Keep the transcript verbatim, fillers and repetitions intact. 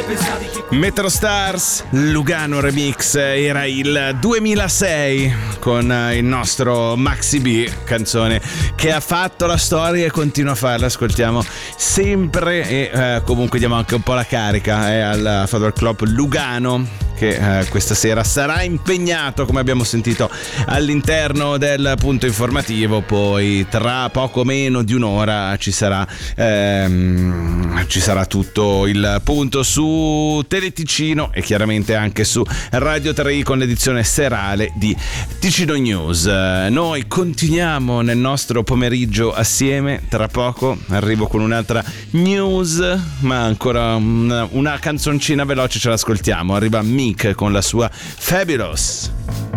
Metro Stars, Lugano Remix, era il duemilasei con il nostro Maxi B, canzone che ha fatto la storia e continua a farla, ascoltiamo sempre e eh, comunque diamo anche un po' la carica eh, al Fador Club Lugano che eh, questa sera sarà impegnato, come abbiamo sentito, all'interno del punto informativo. Poi tra poco meno di un'ora ci sarà ehm, ci sarà tutto il punto su Teleticino e chiaramente anche su Radio tre con l'edizione serale di Ticino News. Noi continuiamo nel nostro pomeriggio assieme, tra poco arrivo con un'altra news, ma ancora una, una canzoncina veloce ce l'ascoltiamo. Arriva Meek con la sua Fabulous.